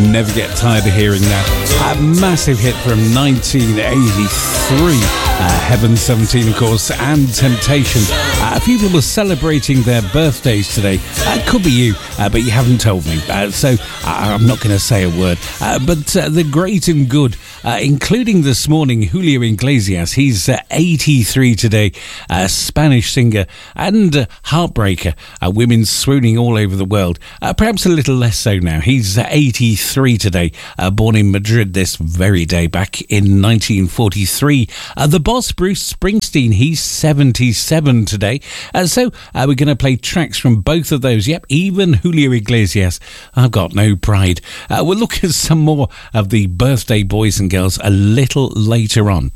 Never get tired of hearing that. A massive hit from 1983. Heaven 17, of course, and Temptation. A few people are celebrating their birthdays today. Could be you, but you haven't told me. So I'm not going to say a word. But the great and good, including this morning, Julio Iglesias. He's 83 today. Spanish singer and heartbreaker. Women swooning all over the world. Perhaps a little less so now. He's 83 today. Born in Madrid this very day back in 1943. The boss, Bruce Springsteen, he's 77 today. So we're going to play tracks from both of those. Yep, even Julio Iglesias. I've got no pride. We'll look at some more of the birthday boys and girls a little later on.